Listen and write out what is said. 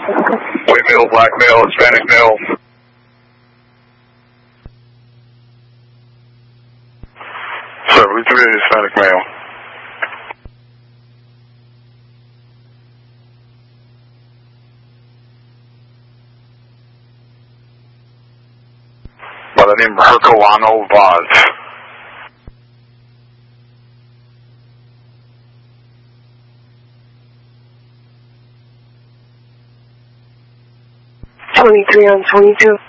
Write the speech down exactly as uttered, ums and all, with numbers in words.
White male, black male, Hispanic male. seventy-three, Hispanic male. By the name of Herculano Vaz. twenty-three on twenty-two.